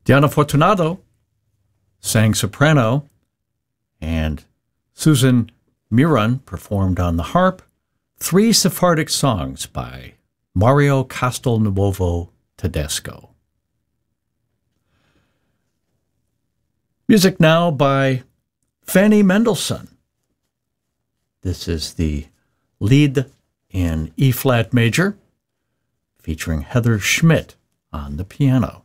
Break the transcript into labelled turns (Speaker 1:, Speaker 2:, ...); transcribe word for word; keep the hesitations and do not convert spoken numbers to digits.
Speaker 1: Diana Fortunato sang soprano, and Susan Miron performed on the harp. Three Sephardic songs by Mario Castelnuovo Tedesco. Music now by Fanny Mendelssohn. This is the Lied in E-flat major, featuring Heather Schmidt on the piano.